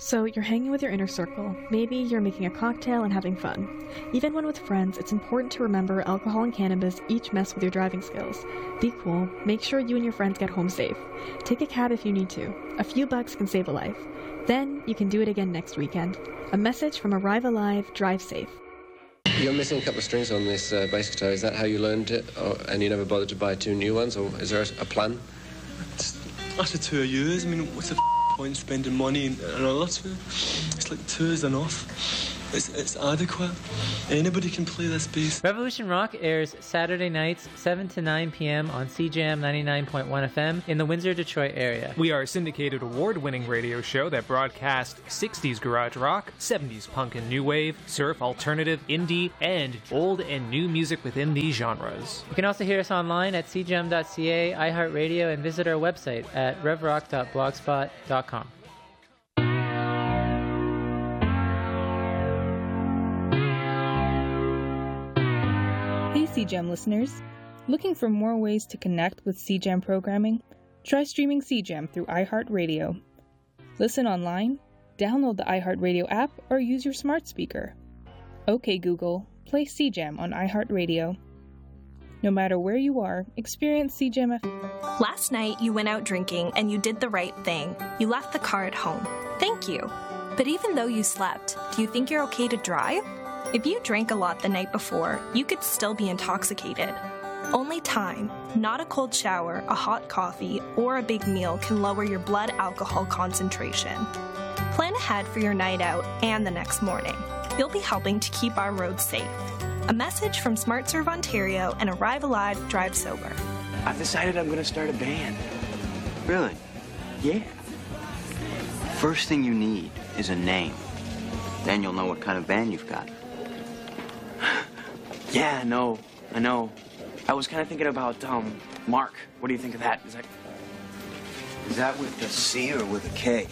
So you're hanging with your inner circle. Maybe you're making a cocktail and having fun. Even when with friends, it's important to remember alcohol and cannabis each mess with your driving skills. Be cool. Make sure you and your friends get home safe. Take a cab if you need to. A few bucks can save a life. Then you can do it again next weekend. A message from Arrive Alive, Drive Safe. You're missing a couple of strings on this bass guitar. Is that how you learned it? And you never bothered to buy 2 new ones? Or is there a plan? After 2 years, I mean, what's the point spending money and all that? It's like 2 is enough. It's adequate. Anybody can play this bass. Revolution Rock airs Saturday nights, 7 to 9 p.m. on CJAM 99.1 FM in the Windsor, Detroit area. We are a syndicated award-winning radio show that broadcasts 60s garage rock, 70s punk and new wave, surf, alternative, indie, and old and new music within these genres. You can also hear us online at cjam.ca, iHeartRadio, and visit our website at revrock.blogspot.com. Hey CJAM listeners, looking for more ways to connect with CJAM programming? Try streaming CJAM through iHeartRadio. Listen online, download the iHeartRadio app, or use your smart speaker. OK Google, play CJAM on iHeartRadio. No matter where you are, experience CJAM. Last night you went out drinking and you did the right thing. You left the car at home. Thank you. But even though you slept, do you think you're okay to drive? If you drank a lot the night before, you could still be intoxicated. Only time, not a cold shower, a hot coffee, or a big meal can lower your blood alcohol concentration. Plan ahead for your night out and the next morning. You'll be helping to keep our roads safe. A message from SmartServe Ontario and Arrive Alive, Drive Sober. I've decided I'm going to start a band. Really? Yeah. First thing you need is a name. Then you'll know what kind of band you've got. Yeah, I know. I was kind of thinking about, Mark. What do you think of that? Is that with a C or with a K?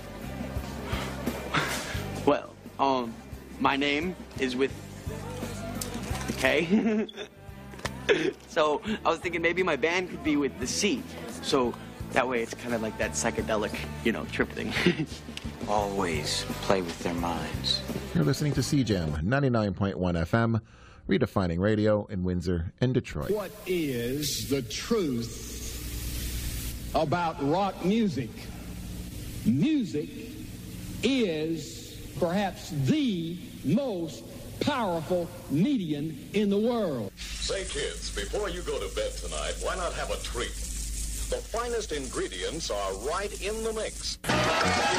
Well, my name is with the K. So I was thinking maybe my band could be with the C. So that way it's kind of like that psychedelic, trip thing. Always play with their minds. You're listening to CJAM 99.1 FM, redefining radio in Windsor and Detroit. What is the truth about rock music? Music is perhaps the most powerful medium in the world. Say, kids, before you go to bed tonight, why not have a treat? The finest ingredients are right in the mix.